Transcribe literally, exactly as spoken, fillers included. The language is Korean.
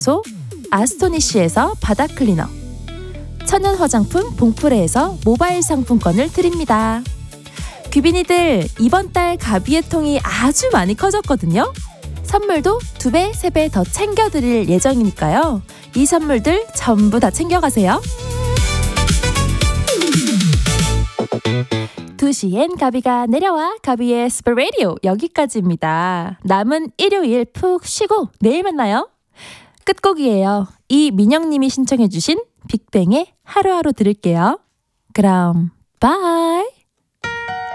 소 아스토니쉬에서 바닥 클리너, 천연 화장품 봉프레에서 모바일 상품권을 드립니다. 귀빈이들, 이번 달 가비의통이 아주 많이 커졌거든요. 선물도 두 배, 세 배 더 챙겨드릴 예정이니까요. 이 선물들 전부 다 챙겨가세요. 두 시엔 가비가 내려와. 가비의 스프레디오 여기까지입니다. 남은 일요일 푹 쉬고 내일 만나요. 끝곡이에요. 이민영님이 신청해주신 빅뱅의 하루하루 들을게요. 그럼 바이.